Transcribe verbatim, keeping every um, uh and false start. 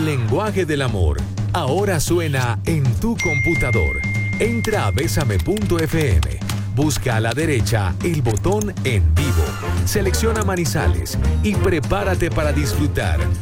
lenguaje del amor ahora suena en tu computador. Entra a bésame punto efe eme. Busca a la derecha el botón En Vivo. Selecciona Manizales y prepárate para disfrutar